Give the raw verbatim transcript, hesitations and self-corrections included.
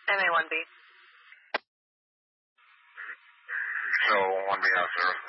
M A one B. So one B out zero.